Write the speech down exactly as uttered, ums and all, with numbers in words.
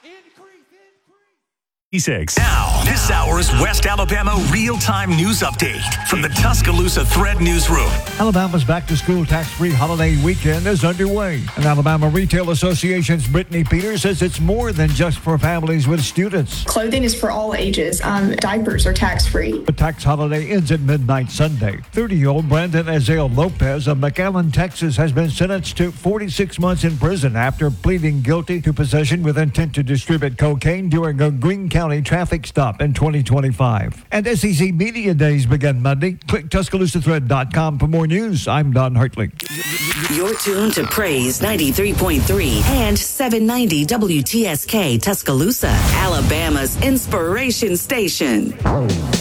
Six. Now, this hour's West Alabama real-time news update from the Tuscaloosa Thread Newsroom. Alabama's back-to-school tax-free holiday weekend is underway. And Alabama Retail Association's Brittany Peters says it's more than just for families with students. Clothing is for all ages. Um, diapers are tax-free. The tax holiday ends at midnight Sunday. thirty-year-old Brandon Azael Lopez of McAllen, Texas, has been sentenced to forty-six months in prison after pleading guilty to possession with intent to distribute cocaine during a Greene County traffic stop in twenty twenty-five. And S E C Media Days begin Monday. Click Tuscaloosa Thread dot com for more news. I'm Don Hartley. You're tuned to Praise ninety-three point three and seven ninety W T S K Tuscaloosa, Alabama's inspiration station.